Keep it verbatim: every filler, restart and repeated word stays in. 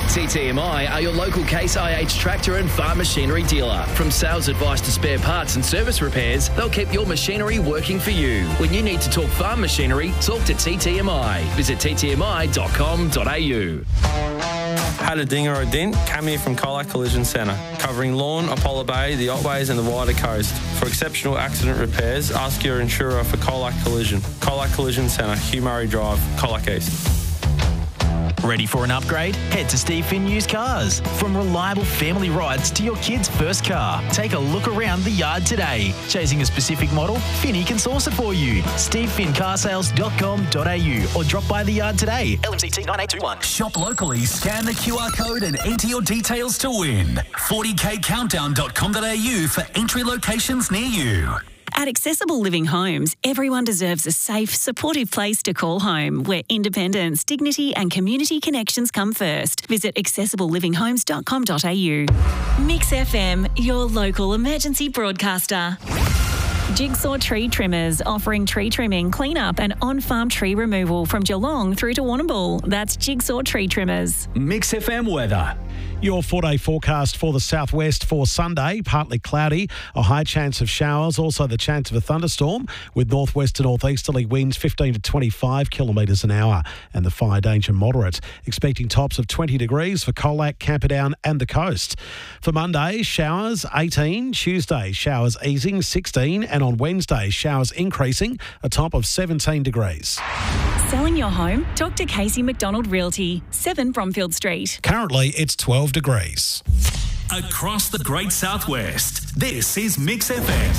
T T M I are your local Case I H tractor and farm machinery dealer. From sales advice to spare parts and service repairs, they'll keep your machinery working for you. When you need to talk farm machinery, talk to T T M I. Visit t t m i dot com dot a u. Had a ding or a dent? Come here from Colac Collision Centre, covering Lawn, Apollo Bay, the Otways and the wider coast. For exceptional accident repairs, ask your insurer for Colac Collision. Colac Collision Centre, Hugh Murray Drive, Colac East. Ready for an upgrade? Head to Steve Finn Used Cars. From reliable family rides to your kid's first car, take a look around the yard today. Chasing a specific model? Finny can source it for you. steve finn car sales dot com dot a u or drop by the yard today. L M C T nine eight two one. Shop locally, scan the Q R code and enter your details to win. forty k countdown dot com dot a u for entry locations near you. At Accessible Living Homes, everyone deserves a safe, supportive place to call home where independence, dignity and community connections come first. Visit accessible living homes dot com dot a u. Mix F M, your local emergency broadcaster. Jigsaw Tree Trimmers, offering tree trimming, clean-up and on-farm tree removal from Geelong through to Warrnambool. That's Jigsaw Tree Trimmers. Mix F M weather. Your four-day forecast for the southwest for Sunday, partly cloudy, a high chance of showers, also the chance of a thunderstorm with northwest to northeasterly winds fifteen to twenty-five kilometres an hour and the fire danger moderate. Expecting tops of twenty degrees for Colac, Camperdown and the coast. For Monday, showers eighteen, Tuesday showers easing sixteen and on Wednesday showers increasing, a top of seventeen degrees. Selling your home? Talk to Casey McDonald Realty, seven Bromfield Street. Currently it's twelve degrees. Across the Great Southwest, this is Mix F M.